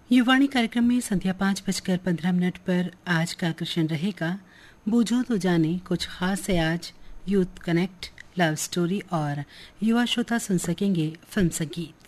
युवाणी कार्यक्रम में संध्या 5:15 पर आज का आकर्षण रहेगा बूझो तो जाने कुछ खास है आज, यूथ कनेक्ट, लव स्टोरी और युवा श्रोता सुन सकेंगे फिल्म संगीत।